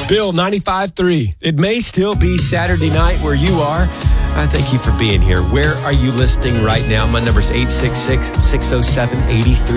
Bill 95.3. It may still be Saturday night where you are. I thank you for being here. Where are you listening right now? My number is 866-607-83.